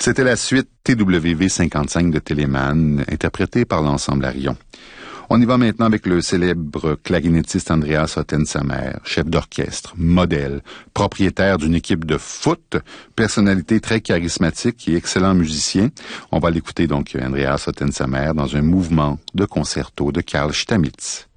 C'était la suite TWV 55 de Telemann, interprétée par l'ensemble Arion. On y va maintenant avec le célèbre clarinettiste Andreas Ottensamer, chef d'orchestre, modèle, propriétaire d'une équipe de foot, personnalité très charismatique et excellent musicien. On va l'écouter donc Andreas Ottensamer dans un mouvement de concerto de Carl Stamitz.